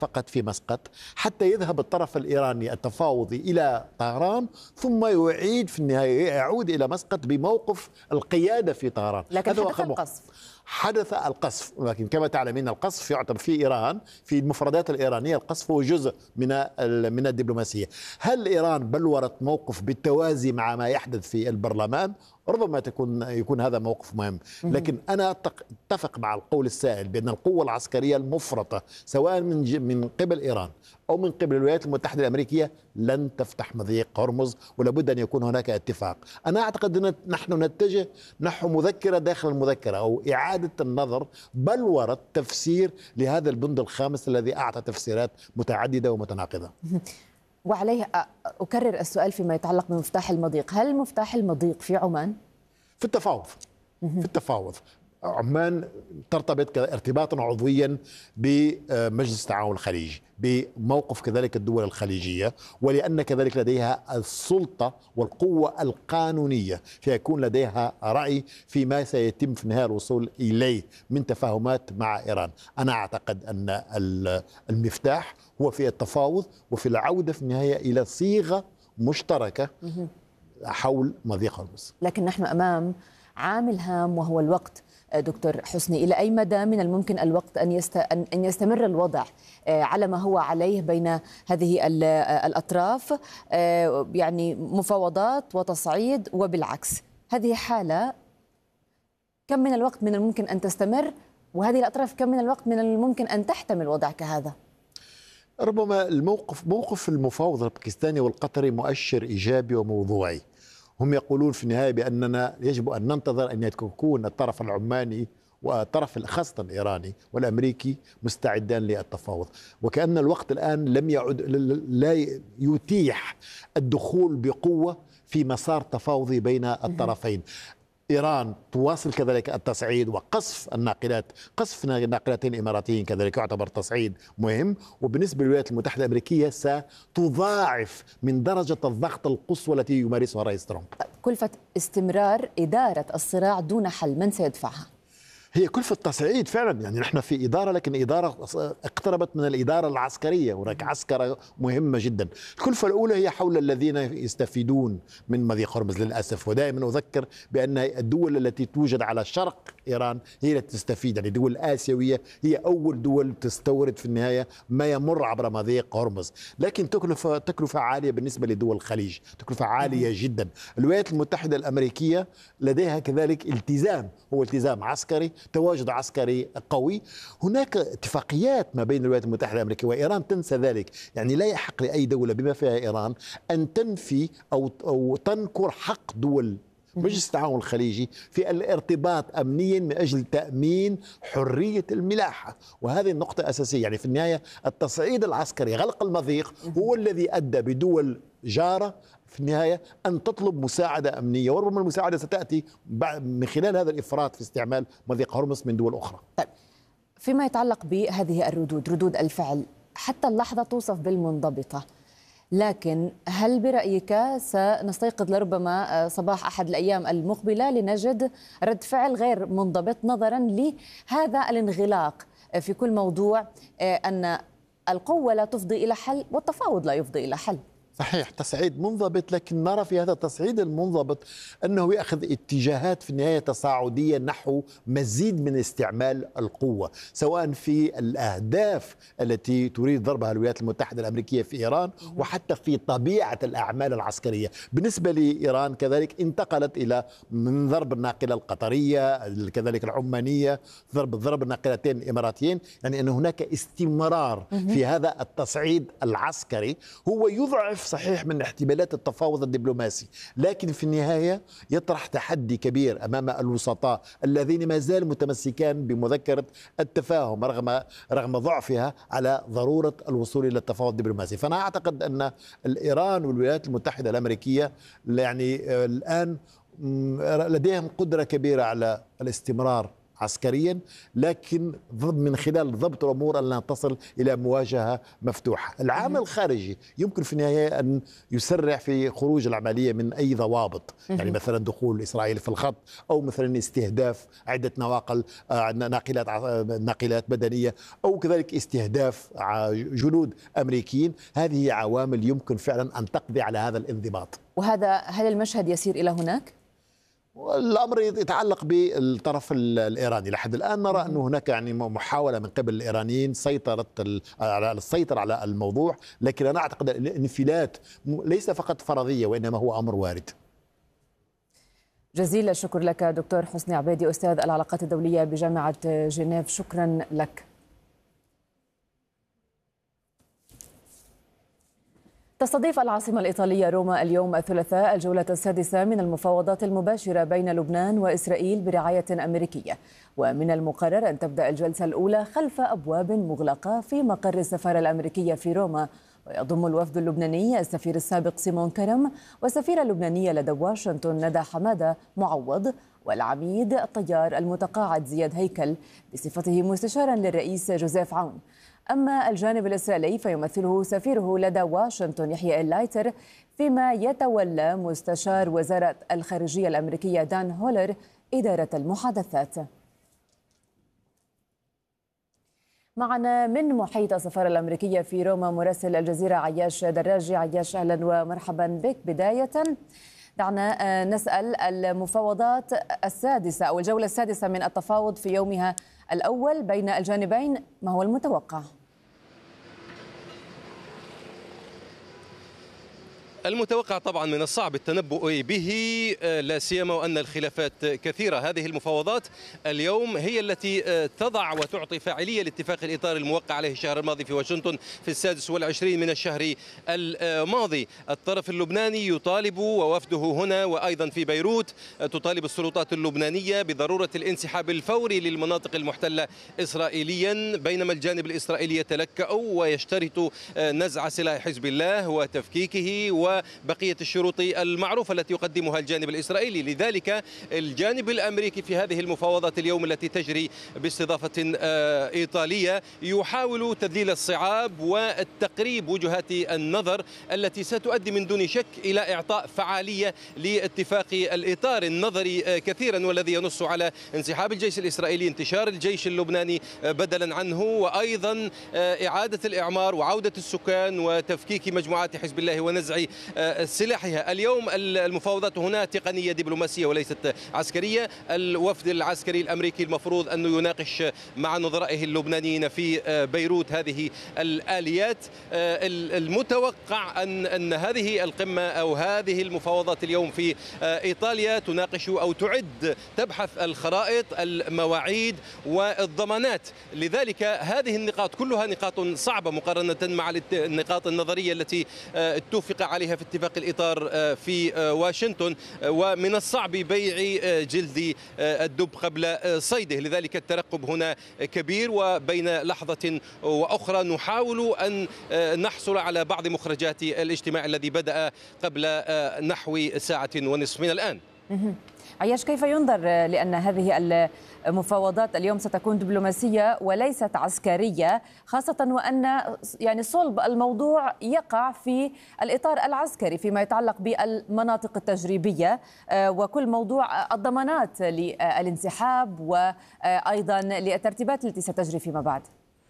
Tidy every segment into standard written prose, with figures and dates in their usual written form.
فقط في مسقط حتى يذهب الطرف الإيراني التفاوضي إلى طهران، ثم يعيد في النهاية يعود إلى مسقط بموقف القيادة في طهران. لكن حدث القصف. حدث القصف، لكن كما تعلمين القصف يعتبر في إيران في المفردات الإيرانية القصف هو جزء من الدبلوماسية. هل إيران بلورت موقف بالتوازي مع ما يحدث في البرلمان؟ ربما يكون هذا موقف مهم، لكن أنا أتفق مع القول السائل بأن القوة العسكرية المفرطة سواء من قبل إيران أو من قبل الولايات المتحدة الأمريكية لن تفتح مضيق هرمز، ولابد أن يكون هناك اتفاق. أنا أعتقد أن نحن نتجه نحو مذكرة داخل المذكرة أو إعادة النظر بلورة تفسير لهذا البند الخامس الذي أعطى تفسيرات متعددة ومتناقضة. وعليه أكرر السؤال فيما يتعلق بمفتاح المضيق. هل مفتاح المضيق في عمان؟ في التفاوض عمان ترتبط ارتباطا عضويا بمجلس التعاون الخليجي، بموقف كذلك الدول الخليجية، ولأن كذلك لديها السلطة والقوة القانونية فيكون لديها رأي فيما سيتم في النهاية الوصول إليه من تفاهمات مع إيران. أنا أعتقد أن المفتاح هو في التفاوض وفي العودة في النهاية إلى صيغة مشتركة حول مضيق هرمز. لكن نحن أمام عامل هام وهو الوقت. دكتور حسني، إلى أي مدى من الممكن الوقت أن يستمر الوضع على ما هو عليه بين هذه الأطراف، يعني مفاوضات وتصعيد وبالعكس؟ هذه حالة كم من الوقت من الممكن أن تستمر، وهذه الأطراف كم من الوقت من الممكن أن تحتمل وضع كهذا؟ ربما موقف المفاوض الباكستاني والقطري مؤشر إيجابي وموضوعي. هم يقولون في النهاية بأننا يجب أن ننتظر أن يكون الطرف العماني وطرف خاصة الإيراني والأمريكي مستعدان للتفاوض، وكأن الوقت الآن لم يعد لا يتيح الدخول بقوة في مسار تفاوضي بين الطرفين. إيران تواصل كذلك التصعيد وقصف الناقلات، قصف الناقلتين الإماراتيين كذلك يعتبر تصعيد مهم، وبالنسبة للولايات المتحدة الأمريكية ستضاعف من درجة الضغط القصوى التي يمارسها الرئيس ترامب. كلفة استمرار إدارة الصراع دون حل من سيدفعها؟ هي كلفة تصعيد فعلا، يعني نحن في إدارة، لكن إدارة اقتربت من الإدارة العسكرية، هناك عسكرة مهمة جدا. الكلفة الأولى هي حول الذين يستفيدون من مضيق هرمز للأسف، ودائما أذكر بأن الدول التي توجد على شرق إيران هي التي تستفيد، يعني الدول الآسيوية هي أول دول تستورد في النهاية ما يمر عبر مضيق هرمز، لكن تكلفة عالية بالنسبة لدول الخليج، تكلفة عالية جدا. الولايات المتحدة الأمريكية لديها كذلك التزام، هو التزام عسكري، تواجد عسكري قوي. هناك اتفاقيات ما بين الولايات المتحدة الأمريكية وإيران تنسى ذلك، يعني لا يحق لأي دولة بما فيها إيران أن تنفي أو تنكر حق دول مجلس التعاون الخليجي في الارتباط أمنيا من أجل تأمين حرية الملاحة، وهذه النقطة أساسية. يعني في النهاية التصعيد العسكري غلق المضيق هو الذي أدى بدول جارة في النهاية أن تطلب مساعدة أمنية، وربما المساعدة ستأتي من خلال هذا الإفراط في استعمال مضيق هرمز من دول أخرى. طيب، فيما يتعلق بهذه ردود الفعل حتى اللحظة توصف بالمنضبطة، لكن هل برأيك سنستيقظ لربما صباح أحد الأيام المقبلة لنجد رد فعل غير منضبط نظرا لهذا الانغلاق في كل موضوع، أن القوة لا تفضي إلى حل والتفاوض لا يفضي إلى حل؟ صحيح، تصعيد منضبط، لكن نرى في هذا التصعيد المنضبط أنه يأخذ اتجاهات في النهاية تصاعدية نحو مزيد من استعمال القوة، سواء في الأهداف التي تريد ضربها الولايات المتحدة الأمريكية في إيران، وحتى في طبيعة الأعمال العسكرية. بالنسبة لإيران كذلك انتقلت إلى من ضرب الناقلة القطرية كذلك العمانية، ضرب الناقلتين الإماراتيين، يعني أن هناك استمرار في هذا التصعيد العسكري. هو يضعف صحيح من احتمالات التفاوض الدبلوماسي، لكن في النهاية يطرح تحدي كبير أمام الوسطاء الذين ما زال متمسكان بمذكرة التفاهم رغم ضعفها على ضرورة الوصول إلى التفاوض الدبلوماسي. فأنا أعتقد أن الإيران والولايات المتحدة الأمريكية يعني الآن لديهم قدرة كبيرة على الاستمرار عسكريا، لكن من خلال ضبط الأمور أن لا تصل إلى مواجهة مفتوحة. العامل الخارجي يمكن في النهاية أن يسرع في خروج العملية من أي ضوابط، يعني مثلا دخول إسرائيل في الخط، أو مثلا استهداف عدة ناقلات مدنية، أو كذلك استهداف جنود أمريكيين. هذه عوامل يمكن فعلا أن تقضي على هذا الانضباط. هل المشهد يسير إلى هناك؟ الأمر يتعلق بالطرف الإيراني. لحد الآن نرى أن هناك يعني محاولة من قبل الإيرانيين السيطرة على الموضوع، لكن أنا أعتقد أن الانفلات ليس فقط فرضية وإنما هو أمر وارد. جزيل الشكر لك دكتور حسني عبيدي، أستاذ العلاقات الدولية بجامعة جنيف. شكرا لك. تستضيف العاصمة الإيطالية روما اليوم الثلاثاء الجولة السادسة من المفاوضات المباشرة بين لبنان وإسرائيل برعاية أمريكية، ومن المقرر أن تبدأ الجلسة الأولى خلف أبواب مغلقة في مقر السفارة الأمريكية في روما، ويضم الوفد اللبناني السفير السابق سيمون كرم والسفيرة اللبنانية لدى واشنطن ندى حمادة معوض، والعميد الطيار المتقاعد زياد هيكل بصفته مستشارا للرئيس جوزيف عون. أما الجانب الإسرائيلي فيمثله سفيره لدى واشنطن يحيى اللايتر، فيما يتولى مستشار وزارة الخارجية الأمريكية دان هولر إدارة المحادثات. معنا من محيط السفارة الأمريكية في روما مراسل الجزيرة عياش دراجي. عياش، أهلا ومرحبا بك. بداية دعنا نسأل، المفاوضات السادسة أو الجولة السادسة من التفاوض في يومها الأول بين الجانبين، ما هو المتوقع؟ المتوقع طبعا من الصعب التنبؤ به، لا سيما وأن الخلافات كثيرة. هذه المفاوضات اليوم هي التي تضع وتعطي فاعلية لاتفاق الإطار الموقع عليه الشهر الماضي في واشنطن في 26 من الشهر الماضي. الطرف اللبناني يطالب، ووفده هنا وأيضا في بيروت تطالب السلطات اللبنانية بضرورة الانسحاب الفوري للمناطق المحتلة إسرائيليا، بينما الجانب الإسرائيلي يتلكأ ويشترط نزع سلاح حزب الله وتفكيكه وبقية الشروط المعروفة التي يقدمها الجانب الإسرائيلي. لذلك الجانب الأمريكي في هذه المفاوضات اليوم التي تجري باستضافة إيطالية يحاول تذليل الصعاب والتقريب وجهات النظر التي ستؤدي من دون شك إلى إعطاء فعالية لاتفاق الإطار النظري كثيرا، والذي ينص على انسحاب الجيش الإسرائيلي، انتشار الجيش اللبناني بدلا عنه، وأيضا إعادة الإعمار وعودة السكان وتفكيك مجموعات حزب الله ونزع سلاحها. اليوم المفاوضات هنا تقنية دبلوماسية وليست عسكرية. الوفد العسكري الأمريكي المفروض أنه يناقش مع نظرائه اللبنانيين في بيروت هذه الآليات. المتوقع أن هذه القمة أو هذه المفاوضات اليوم في إيطاليا تناقش أو تبحث الخرائط، المواعيد والضمانات. لذلك هذه النقاط كلها نقاط صعبة مقارنة مع النقاط النظرية التي اتفق عليها في اتفاق الإطار في واشنطن، ومن الصعب بيع جلد الدب قبل صيده. لذلك الترقب هنا كبير، وبين لحظة وأخرى نحاول أن نحصل على بعض مخرجات الاجتماع الذي بدأ قبل نحو ساعة ونصف من الآن. عياش، كيف ينظر لأن هذه المفاوضات اليوم ستكون دبلوماسية وليست عسكرية، خاصة وأن يعني صلب الموضوع يقع في الإطار العسكري فيما يتعلق بالمناطق التجريبية وكل موضوع الضمانات للانسحاب وأيضا للترتيبات التي ستجري فيما بعد؟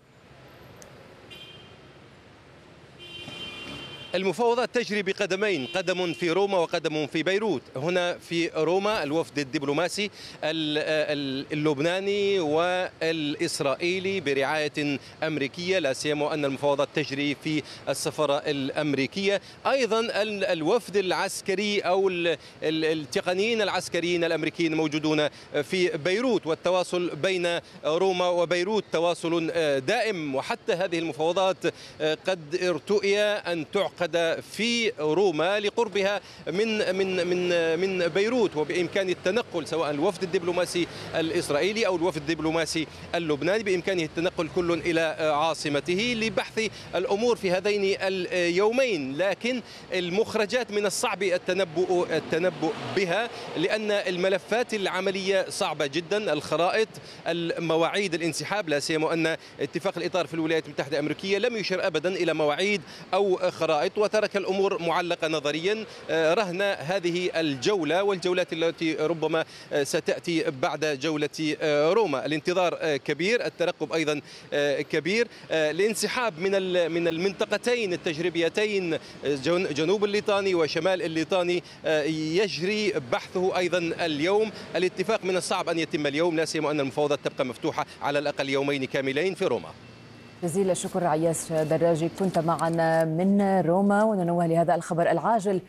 المفاوضات تجري بقدمين، قدم في روما وقدم في بيروت. هنا في روما الوفد الدبلوماسي اللبناني والإسرائيلي برعاية أمريكية، لا سيما أن المفاوضات تجري في السفارة الأمريكية. أيضا الوفد العسكري أو التقنيين العسكريين الأمريكيين موجودون في بيروت، والتواصل بين روما وبيروت تواصل دائم. وحتى هذه المفاوضات قد ارتؤي أن تعقد المعقدة في روما لقربها من بيروت، وبإمكان التنقل سواء الوفد الدبلوماسي الإسرائيلي أو الوفد الدبلوماسي اللبناني بإمكانه التنقل كل إلى عاصمته لبحث الأمور في هذين اليومين. لكن المخرجات من الصعب التنبؤ بها، لأن الملفات العملية صعبة جدا، الخرائط، المواعيد الانسحاب، لا سيما أن اتفاق الإطار في الولايات المتحدة الأمريكية لم يشر أبدا إلى مواعيد أو خرائط، وترك الأمور معلقة نظريا رهن هذه الجولة والجولات التي ربما ستأتي بعد جولة روما. الانتظار كبير، الترقب أيضا كبير. الانسحاب من المنطقتين التجريبيتين جنوب الليطاني وشمال الليطاني يجري بحثه أيضا اليوم. الاتفاق من الصعب أن يتم اليوم، لا سيما أن المفاوضات تبقى مفتوحة على الأقل يومين كاملين في روما. جزيل الشكر عياش دراجي، كنت معنا من روما، وننوه لهذا الخبر العاجل